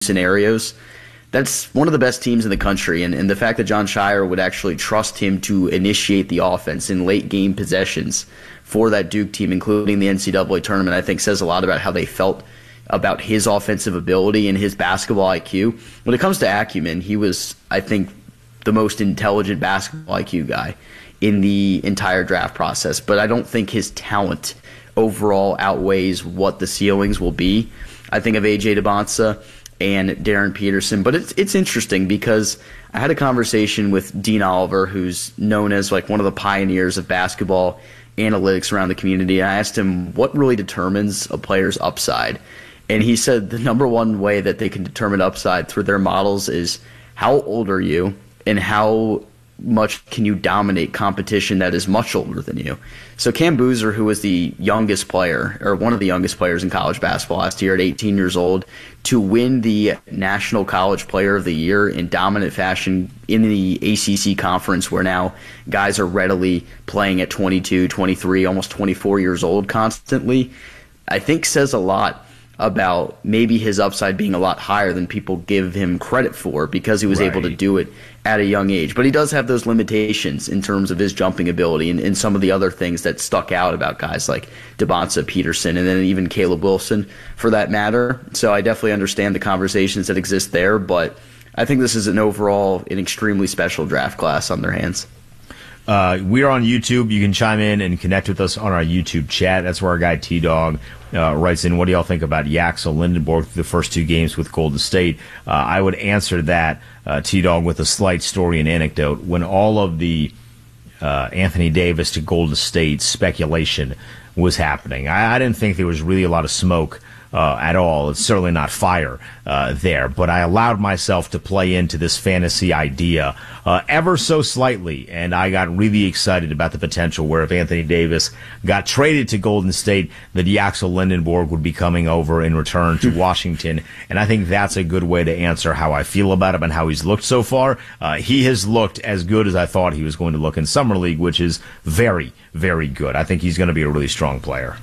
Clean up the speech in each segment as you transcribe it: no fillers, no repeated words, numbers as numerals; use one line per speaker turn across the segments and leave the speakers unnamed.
scenarios. That's one of the best teams in the country, and the fact that Jon Scheyer would actually trust him to initiate the offense in late game possessions for that Duke team, including the NCAA tournament, I think says a lot about how they felt about his offensive ability and his basketball IQ. When it comes to acumen, he was, I think, the most intelligent basketball IQ guy in the entire draft process, but I don't think his talent overall outweighs what the ceilings will be. I think of A.J. Dybantsa and Darren Peterson. But it's interesting because I had a conversation with Dean Oliver, who's known as like one of the pioneers of basketball analytics around the community. I asked him what really determines a player's upside. And he said the number one way that they can determine upside through their models is how old are you and how much can you dominate competition that is much older than you. So Cam Boozer, who was the youngest player, or one of the youngest players in college basketball last year at 18 years old, to win the National College Player of the Year in dominant fashion in the ACC conference, where now guys are readily playing at 22, 23, almost 24 years old constantly, I think says a lot about maybe his upside being a lot higher than people give him credit for because he was able to do it at a young age. But he does have those limitations in terms of his jumping ability and some of the other things that stuck out about guys like Dybantsa, Peterson, and then even Caleb Wilson for that matter. So I definitely understand the conversations that exist there, but I think this is an extremely special draft class on their hands.
We are on YouTube. You can chime in and connect with us on our YouTube chat. That's where our guy T-Dog writes in, what do y'all think about Yaxel Lindenborg through the first two games with Golden State? I would answer that, T-Dog, with a slight story and anecdote. When all of the Anthony Davis to Golden State speculation was happening, I didn't think there was really a lot of smoke at all. It's certainly not fire there, but I allowed myself to play into this fantasy idea ever so slightly, and I got really excited about the potential where if Anthony Davis got traded to Golden State, that Yaxel Lindenborg would be coming over in return to Washington, and I think that's a good way to answer how I feel about him and how he's looked so far. He has looked as good as I thought he was going to look in Summer League, which is very, very good. I think he's going to be a really strong player.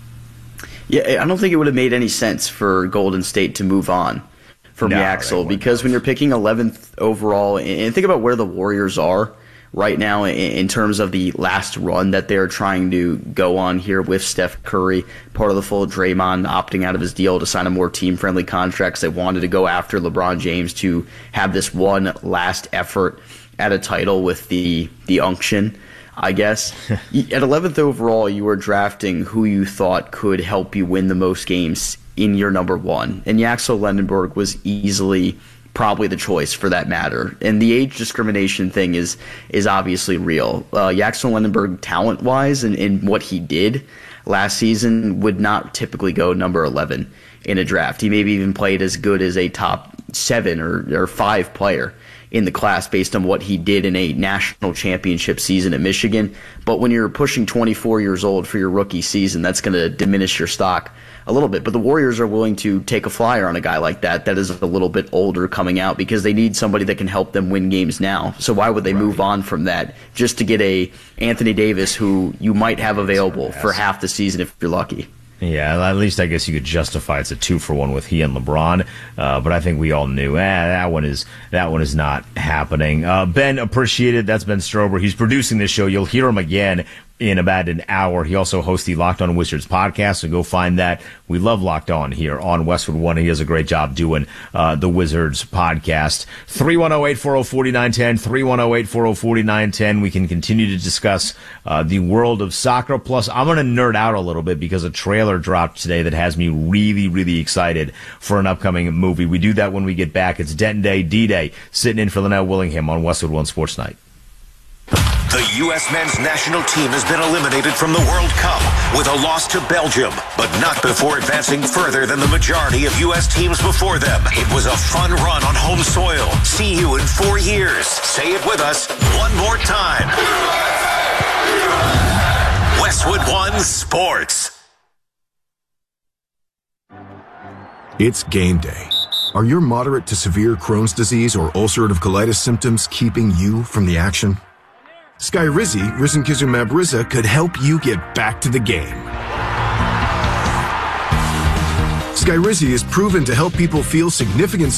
Yeah, I don't think it would have made any sense for Golden State to move on from Yaxel because when you're picking 11th overall, and think about where the Warriors are right now in terms of the last run that they're trying to go on here with Steph Curry, part of the full Draymond opting out of his deal to sign a more team-friendly contract. They wanted to go after LeBron James to have this one last effort at a title with the unction, I guess. At 11th overall, you were drafting who you thought could help you win the most games in your number one. And Yaxel Lindenborg was easily probably the choice for that matter. And the age discrimination thing is obviously real. Yaxel Lindenborg, talent-wise, and what he did last season would not typically go number 11 in a draft. He maybe even played as good as a top 7 or 5 player in the class based on what he did in a national championship season at Michigan. But when you're pushing 24 years old for your rookie season, that's going to diminish your stock a little bit. But the Warriors are willing to take a flyer on a guy like that is a little bit older coming out because they need somebody that can help them win games now. So why would they move on from that just to get a Anthony Davis who you might have available for half the season if you're lucky?
Yeah, at least I guess you could justify it's a 2-for-1 with he and LeBron, but I think we all knew that one is not happening. Ben, appreciated. That's Ben Strober. He's producing this show. You'll hear him again in about an hour. He also hosts the Locked On Wizards podcast, so go find that. We love Locked On here on Westwood One. He does a great job doing the Wizards podcast. 310-840-4910, 310-840-4910. We can continue to discuss the world of soccer. Plus, I'm going to nerd out a little bit because a trailer dropped today that has me really, really excited for an upcoming movie. We do that when we get back. It's Denton Day, D-Day, sitting in for Linnell Willingham on Westwood One Sports Night.
The U.S. men's national team has been eliminated from the World Cup with a loss to Belgium, but not before advancing further than the majority of U.S. teams before them. It was a fun run on home soil. See you in 4 years. Say it with us one more time. Westwood One Sports.
It's game day. Are your moderate to severe Crohn's disease or ulcerative colitis symptoms keeping you from the action? Skyrizi, risankizumab Riza, could help you get back to the game. Skyrizi is proven to help people feel significant